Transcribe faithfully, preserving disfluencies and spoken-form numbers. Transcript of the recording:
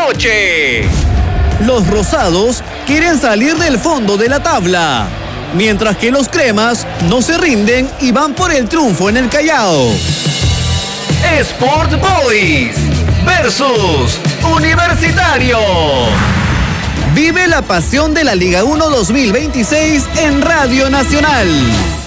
noche. Los rosados quieren salir del fondo de la tabla, mientras que los cremas no se rinden y van por el triunfo en el Callao. Sport Boys versus Universitario. Vive la pasión de la Liga uno dos mil veintiséis en Radio Nacional.